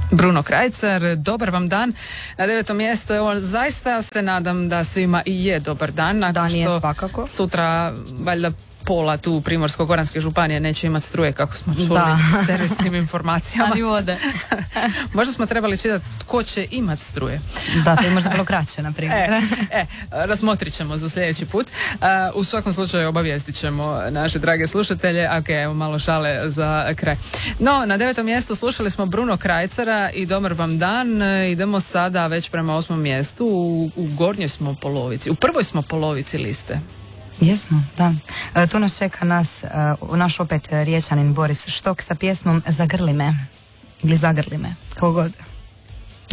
Bruno Krajcar, dobar vam dan. Na 9. mjestu, evo, zaista se nadam da svima i je dobar dan. Dan je svakako. Sutra, valjda, pola tu Primorsko-goranske županije neće imati struje, kako smo čuli servisnim informacijama. Ani vode. Možda smo trebali čitati tko će imati struje. Da, to je možda bilo kraće, na primjer. Razmotrit ćemo za sljedeći put. U svakom slučaju obavijestit ćemo naše drage slušatelje. Evo malo šale za kraj. No, na 9. mjestu slušali smo Bruno Krajcara i dobar vam dan. Idemo sada već prema 8. mjestu. U gornjoj smo polovici. U prvoj smo polovici liste. Jesmo, da. Tu nas čeka naš opet Riječanin Boris Štok sa pjesmom Zagrli me. Ili Zagrli me, kako god.